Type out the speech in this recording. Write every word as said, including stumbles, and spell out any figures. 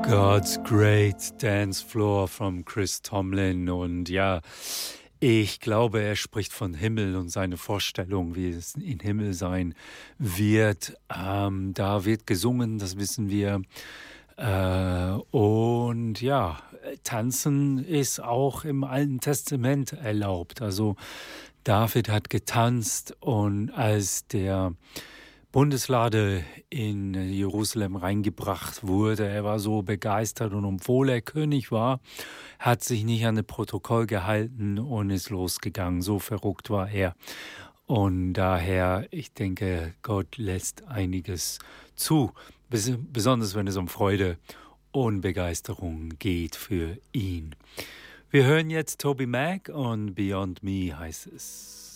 God's Great Dance Floor von Chris Tomlin. Und ja, ich glaube, er spricht von Himmel und seine Vorstellung, wie es im Himmel sein wird. Ähm, da wird gesungen, das wissen wir. Äh, und ja, tanzen ist auch im Alten Testament erlaubt. Also David hat getanzt, und als der Bundeslade in Jerusalem reingebracht wurde, er war so begeistert, und obwohl er König war, hat sich nicht an das Protokoll gehalten und ist losgegangen. So verrückt war er. Und daher, ich denke, Gott lässt einiges zu, bes- besonders wenn es um Freude und Begeisterung geht für ihn. Wir hören jetzt Toby Mac und Beyond Me heißt es.